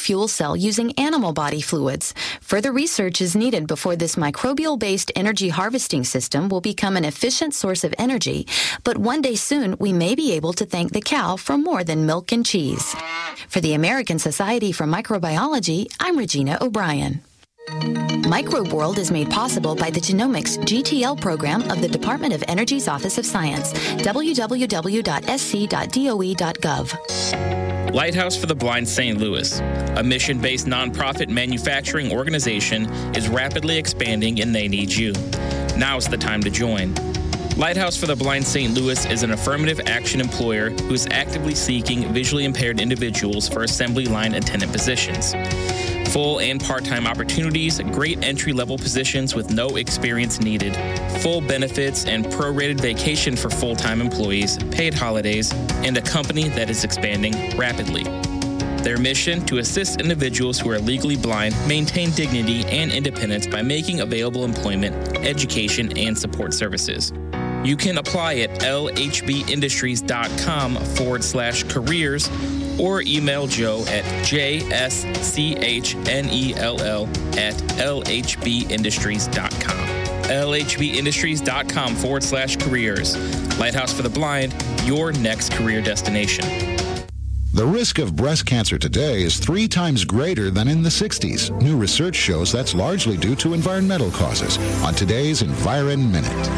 fuel cell using animal body fluids. Further research is needed before this microbial-based energy harvesting system will become an efficient source of energy, but one day soon we may be able to thank the cow for more than milk and cheese. For the American Society for Microbiology, I'm Regina O'Brien. Microbe World is made possible by the Genomics GTL program of the Department of Energy's Office of Science, www.sc.doe.gov. Lighthouse for the Blind St. Louis, a mission-based nonprofit manufacturing organization, is rapidly expanding and they need you. Now's the time to join. Lighthouse for the Blind St. Louis is an affirmative action employer who is actively seeking visually impaired individuals for assembly line attendant positions. Full and part-time opportunities, great entry-level positions with no experience needed, full benefits and prorated vacation for full-time employees, paid holidays, and a company that is expanding rapidly. Their mission: to assist individuals who are legally blind maintain dignity and independence by making available employment, education, and support services. You can apply at lhbindustries.com/careers or email Joe at JSCHNELL@lhbindustries.com. lhbindustries.com/careers. Lighthouse for the Blind, your next career destination. The risk of breast cancer today is 3 times greater than in the 60s. New research shows that's largely due to environmental causes. On today's Environ Minute.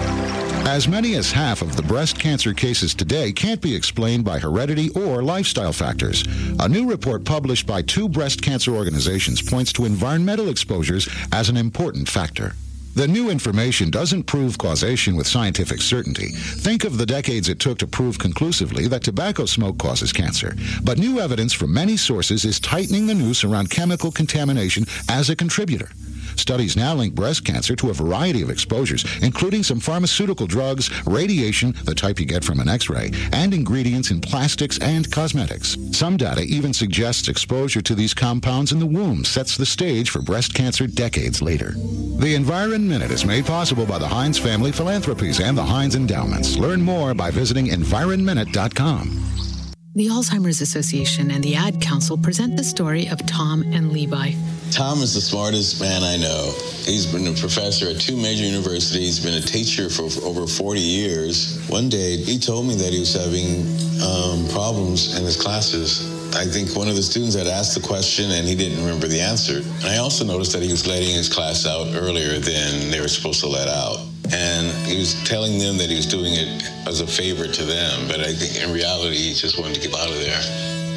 As many as half of the breast cancer cases today can't be explained by heredity or lifestyle factors. A new report published by 2 breast cancer organizations points to environmental exposures as an important factor. The new information doesn't prove causation with scientific certainty. Think of the decades it took to prove conclusively that tobacco smoke causes cancer. But new evidence from many sources is tightening the noose around chemical contamination as a contributor. Studies now link breast cancer to a variety of exposures, including some pharmaceutical drugs, radiation, the type you get from an X-ray, and ingredients in plastics and cosmetics. Some data even suggests exposure to these compounds in the womb sets the stage for breast cancer decades later. The Environ Minute is made possible by the Heinz Family Philanthropies and the Heinz Endowments. Learn more by visiting environminute.com. The Alzheimer's Association and the Ad Council present the story of Tom and Levi. Tom is the smartest man I know. He's been a professor at 2 major universities, been a teacher for over 40 years. One day, he told me that he was having problems in his classes. I think one of the students had asked the question and he didn't remember the answer. And I also noticed that he was letting his class out earlier than they were supposed to let out. And he was telling them that he was doing it as a favor to them, but I think in reality, he just wanted to get out of there.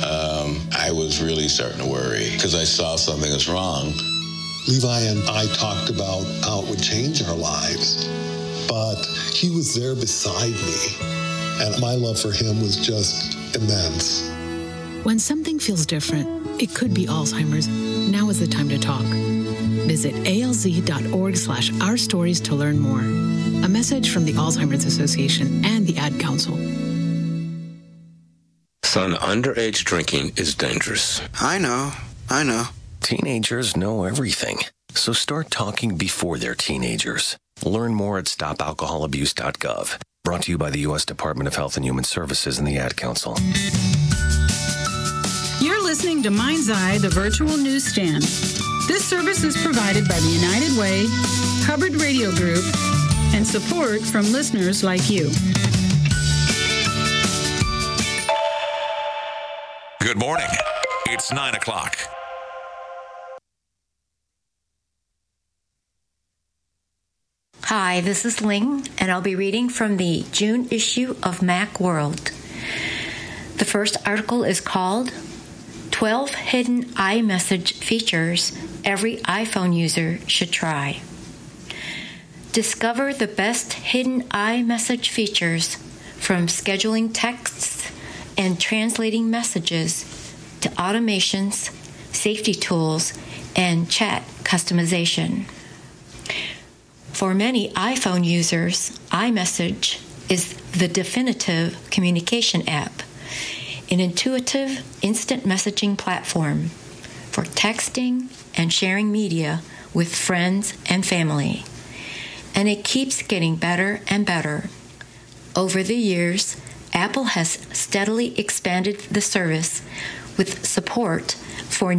I was really starting to worry because I saw something was wrong. Levi and I talked about how it would change our lives, but he was there beside me, and my love for him was just immense. When something feels different, it could be Alzheimer's. Now is the time to talk. Visit alz.org/ourstories to learn more. A message from the Alzheimer's Association and the Ad Council. Son, underage drinking is dangerous. I know. Teenagers know everything, so start talking before they're teenagers. Learn more at stopalcoholabuse.gov. Brought to you by the U.S. Department of Health and Human Services and the Ad Council. You're listening to Mind's Eye, the virtual newsstand. This service is provided by the United Way, Hubbard Radio Group, and support from listeners like you. Good morning. It's 9 o'clock. Hi, this is Ling, and I'll be reading from the June issue of Macworld. The first article is called 12 Hidden iMessage Features Every iPhone User Should Try. Discover the best hidden iMessage features, from scheduling texts and translating messages to automations, safety tools, and chat customization. For many iPhone users, iMessage is the definitive communication app, an intuitive instant messaging platform for texting and sharing media with friends and family. And it keeps getting better and better. Over the years, Apple has steadily expanded the service with support for